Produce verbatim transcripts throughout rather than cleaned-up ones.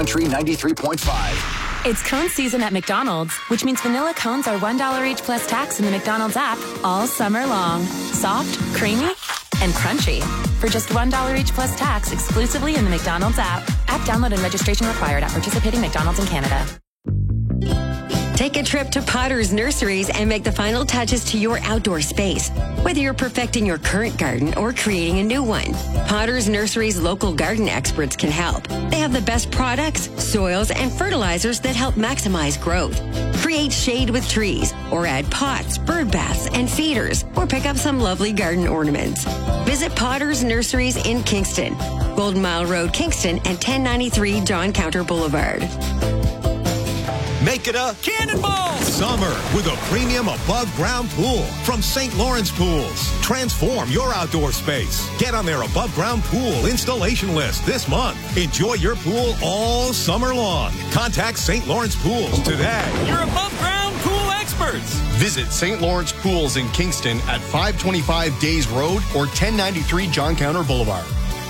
Country ninety-three point five. It's cone season at McDonald's, which means vanilla cones are one dollar each plus tax in the McDonald's app all summer long. Soft, creamy, and crunchy. For just one dollar each plus tax exclusively in the McDonald's app. App download and registration required at participating McDonald's in Canada. Take a trip to Potter's Nurseries and make the final touches to your outdoor space. Whether you're perfecting your current garden or creating a new one, Potter's Nurseries local garden experts can help. They have the best products, soils, and fertilizers that help maximize growth. Create shade with trees, or add pots, bird baths, and feeders, or pick up some lovely garden ornaments. Visit Potter's Nurseries in Kingston, Golden Mile Road, Kingston, and ten ninety-three John Counter Boulevard. Make it a cannonball summer with a premium above-ground pool from Saint Lawrence Pools. Transform your outdoor space. Get on their above-ground pool installation list this month. Enjoy your pool all summer long. Contact Saint Lawrence Pools today. Your above-ground pool experts. Visit Saint Lawrence Pools in Kingston at five twenty-five Days Road or ten ninety-three John Counter Boulevard.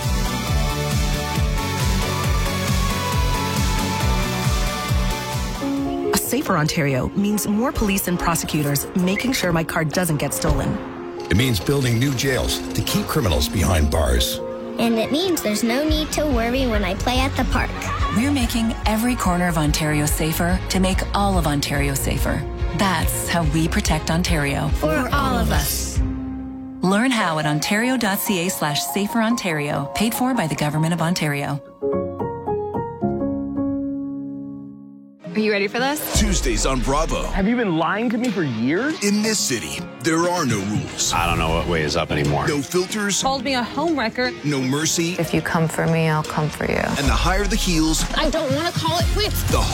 Safer Ontario means more police and prosecutors making sure my car doesn't get stolen. It means building new jails to keep criminals behind bars. And it means there's no need to worry when I play at the park. We're making every corner of Ontario safer to make all of Ontario safer. That's how we protect Ontario. For, For all of us. Learn how at ontario.ca slash safer Ontario. Paid for by the Government of Ontario. Are you ready for this? Tuesdays on Bravo. Have you been lying to me for years? In this city, there are no rules. I don't know what way is up anymore. No filters. Called me a homewrecker. No mercy. If you come for me, I'll come for you. And the higher the heels. I don't want to call it quits. The